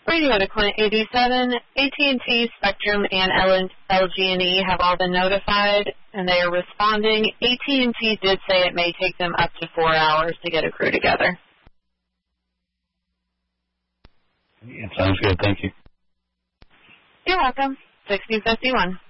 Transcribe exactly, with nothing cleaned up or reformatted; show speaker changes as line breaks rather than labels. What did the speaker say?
Radio to Clint eighty-seven, A T and T, Spectrum, and L G and E have all been notified, and they are responding. A T and T did say it may take them up to four hours to get a crew together.
It sounds good. Thank you.
You're welcome. sixteen fifty-one.